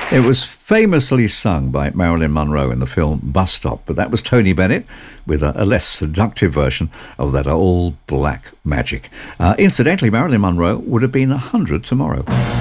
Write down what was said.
It was famously sung by Marilyn Monroe in the film Bus Stop, but that was Tony Bennett with a less seductive version of that old black magic. Incidentally, Marilyn Monroe would have been 100 tomorrow.